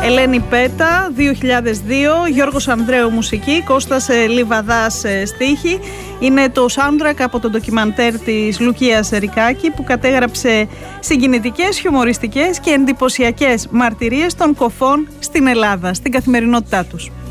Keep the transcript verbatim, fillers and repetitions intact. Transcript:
Ελένη Πέτα, δύο χιλιάδες δύο, Γιώργος Ανδρέου μουσική, Κώστας Λιβαδάς στίχη. Είναι το soundtrack από το ντοκιμαντέρ της Λουκίας Ερικάκη που κατέγραψε συγκινητικές, χιουμοριστικές και εντυπωσιακές μαρτυρίες των κοφών στην Ελλάδα, στην καθημερινότητά τους.